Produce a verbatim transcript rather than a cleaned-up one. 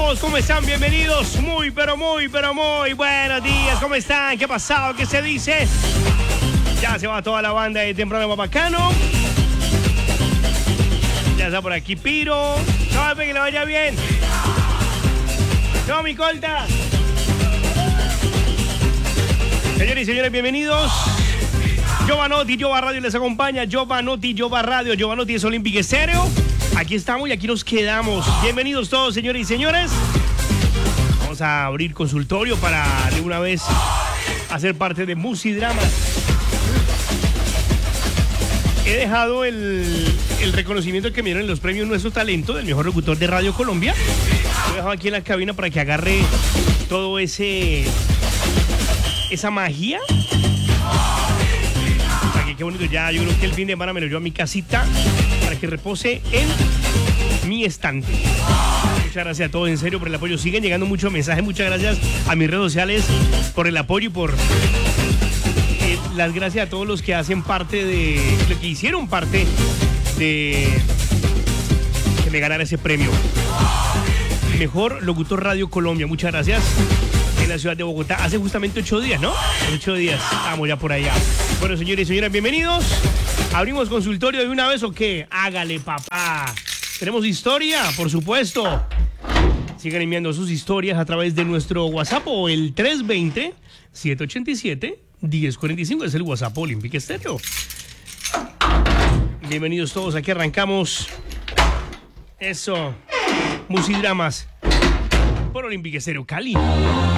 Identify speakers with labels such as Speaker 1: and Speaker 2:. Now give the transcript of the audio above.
Speaker 1: todos, ¿cómo están? Bienvenidos. Muy, pero muy, pero muy buenos días. ¿Cómo están? ¿Qué ha pasado? ¿Qué se dice? Ya se va toda la banda de Temprano Bacano. Ya está por aquí Piro. No, que le vaya bien. No, mi colta. Señores y señores, bienvenidos. Giovanotti, Giova Radio les acompaña. Giovanotti, Giova Radio. Giovanotti es Olympic Estéreo. Aquí estamos y aquí nos quedamos. Bienvenidos todos, señores y señores. Vamos a abrir consultorio para de una vez hacer parte de Musidrama. He dejado el, el reconocimiento que me dieron en los premios Nuestro Talento del mejor locutor de Radio Colombia. Lo he dejado aquí en la cabina para que agarre todo ese esa magia. Qué bonito, ya yo creo que el fin de semana me lo llevo a mi casita para que repose en mi estante. Muchas gracias a todos, en serio, por el apoyo. Siguen llegando muchos mensajes, muchas gracias a mis redes sociales por el apoyo y por eh, las gracias a todos los que hacen parte de, los que hicieron parte de que me ganara ese premio. Mejor Locutor Radio Colombia, muchas gracias. En la ciudad de Bogotá, hace justamente ocho días, ¿no? Ocho días, estamos ya por allá. Bueno, señores y señoras, bienvenidos. ¿Abrimos consultorio de una vez o qué? Hágale, papá. ¿Tenemos historia? Por supuesto. Sigan enviando sus historias a través de nuestro WhatsApp o el tres dos cero, siete ocho siete, uno cero cuatro cinco. Es el WhatsApp Olympic Estéreo. Bienvenidos todos, aquí arrancamos. Eso. Musidramas por Olympic Estéreo Cali.